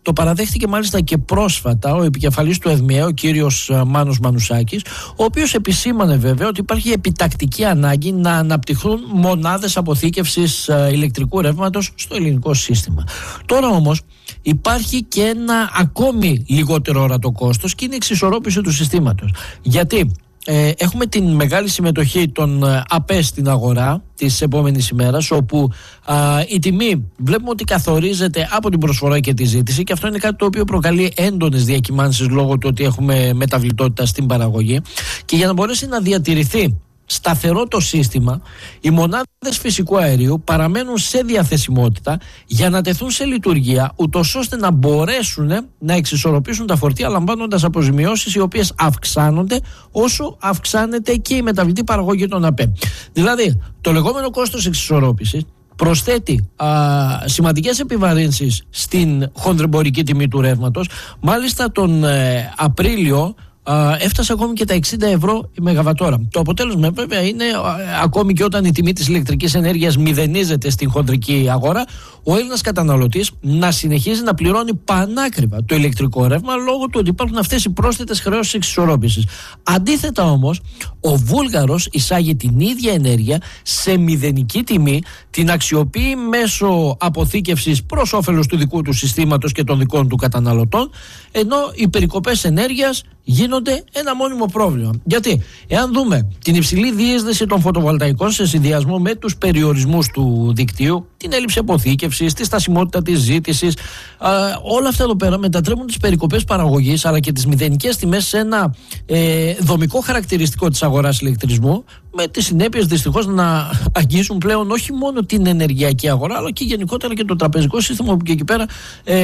το παραδέχτηκε μάλιστα και πρόσφατα ο επικεφαλής του ΕΔΜΙΑ, ο κύριος Μάνος Μανουσάκης, ο οποίος επισήμανε βέβαια ότι υπάρχει επιτακτική ανάγκη να αναπτυχθούν μονάδες αποθήκευσης ηλεκτρικού ρεύματος στο ελληνικό σύστημα. Τώρα όμως υπάρχει και ένα ακόμη λιγότερο ορατό κόστος και είναι η εξισορρόπηση του συστήματος. Γιατί έχουμε την μεγάλη συμμετοχή των ΑΠΕ στην αγορά της επόμενης ημέρας, όπου η τιμή βλέπουμε ότι καθορίζεται από την προσφορά και τη ζήτηση, και αυτό είναι κάτι το οποίο προκαλεί έντονες διακυμάνσεις λόγω του ότι έχουμε μεταβλητότητα στην παραγωγή. Και για να μπορέσει να διατηρηθεί σταθερό το σύστημα, οι μονάδες φυσικού αερίου παραμένουν σε διαθεσιμότητα για να τεθούν σε λειτουργία, ούτως ώστε να μπορέσουν να εξισορροπήσουν τα φορτία, λαμβάνοντας αποζημιώσεις οι οποίες αυξάνονται όσο αυξάνεται και η μεταβλητή παραγωγή των ΑΠΕ. Δηλαδή, το λεγόμενο κόστος εξισορρόπησης προσθέτει σημαντικές επιβαρύνσεις στην χονδρεμπορική τιμή του ρεύματος. Μάλιστα τον Απρίλιο έφτασε ακόμη και τα 60 ευρώ η μεγαβατόρα. Το αποτέλεσμα βέβαια είναι, ακόμη και όταν η τιμή της ηλεκτρικής ενέργειας μηδενίζεται στην χοντρική αγορά, ο Έλληνας καταναλωτής να συνεχίζει να πληρώνει πανάκριβα το ηλεκτρικό ρεύμα λόγω του ότι υπάρχουν αυτές οι πρόσθετες χρεώσεις εξισορρόπησης. Αντίθετα όμως, ο Βούλγαρος εισάγει την ίδια ενέργεια σε μηδενική τιμή, την αξιοποιεί μέσω αποθήκευσης προς όφελος του δικού του συστήματος και των δικών του καταναλωτών, ενώ οι περικοπές ενέργειας γίνονται ένα μόνιμο πρόβλημα. Γιατί, εάν δούμε την υψηλή διείσδυση των φωτοβολταϊκών σε συνδυασμό με τους περιορισμούς του δικτύου, την έλλειψη αποθήκευσης, τη στασιμότητα της ζήτησης, όλα αυτά εδώ πέρα μετατρέπουν τις περικοπές παραγωγής αλλά και τις μηδενικές τιμές σε ένα δομικό χαρακτηριστικό της αγοράς ηλεκτρισμού, με τις συνέπειες δυστυχώς να αγγίζουν πλέον όχι μόνο την ενεργειακή αγορά, αλλά και γενικότερα και το τραπεζικό σύστημα, που και εκεί πέρα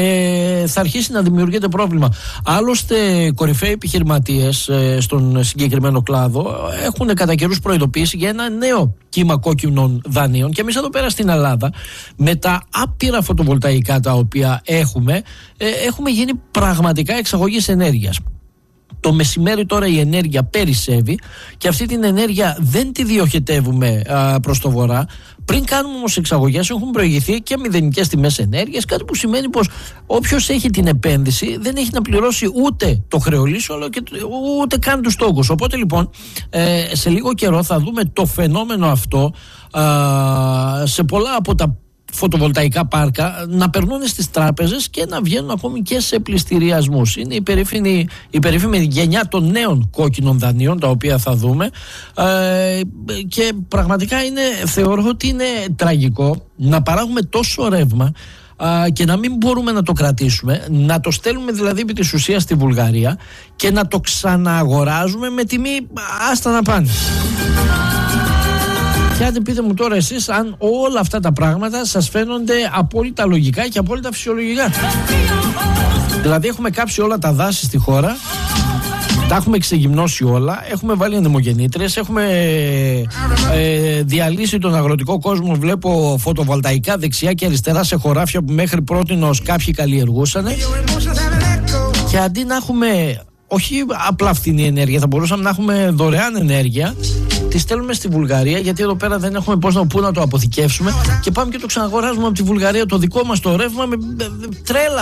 θα αρχίσει να δημιουργείται πρόβλημα. Άλλωστε, κορυφαίοι επιχειρηματίες στον συγκεκριμένο κλάδο έχουν κατά καιρούς προειδοποιήσει για ένα νέο κύμα κόκκινων δανείων, και εμείς εδώ πέρα στην Ελλάδα, με τα άπειρα φωτοβολταϊκά τα οποία έχουμε γίνει πραγματικά εξαγωγής ενέργειας. Το μεσημέρι τώρα η ενέργεια περισσεύει και αυτή την ενέργεια δεν τη διοχετεύουμε προς το βορρά. Πριν κάνουμε όμως εξαγωγές έχουν προηγηθεί και μηδενικές τιμές ενέργειας, κάτι που σημαίνει πως όποιος έχει την επένδυση δεν έχει να πληρώσει ούτε το χρεολύσιο αλλά και ούτε καν τους τόκους. Οπότε λοιπόν σε λίγο καιρό θα δούμε το φαινόμενο αυτό σε πολλά από τα φωτοβολταϊκά πάρκα να περνούν στις τράπεζες και να βγαίνουν ακόμη και σε πληστηριασμούς. Είναι η περίφημη γενιά των νέων κόκκινων δανείων, τα οποία θα δούμε, και πραγματικά θεωρώ ότι είναι τραγικό να παράγουμε τόσο ρεύμα και να μην μπορούμε να το κρατήσουμε, να το στέλνουμε δηλαδή επί της ουσίας στη Βουλγαρία και να το ξανααγοράζουμε με τιμή άστα να πάνε. Και άντε πείτε μου τώρα εσείς αν όλα αυτά τα πράγματα σας φαίνονται απόλυτα λογικά και απόλυτα φυσιολογικά. Δηλαδή έχουμε κάψει όλα τα δάση στη χώρα, τα έχουμε ξεγυμνώσει όλα, έχουμε βάλει ανεμογεννήτριες, έχουμε διαλύσει τον αγροτικό κόσμο. Βλέπω φωτοβολταϊκά δεξιά και αριστερά σε χωράφια που μέχρι πρότινος κάποιοι καλλιεργούσαν. Και αντί να έχουμε όχι απλά φθηνή ενέργεια, θα μπορούσαμε να έχουμε δωρεάν ενέργεια, τη στέλνουμε στη Βουλγαρία, γιατί εδώ πέρα δεν έχουμε πού να το αποθηκεύσουμε, και πάμε και το ξαναγοράζουμε από τη Βουλγαρία το δικό μας το ρεύμα με τρέλα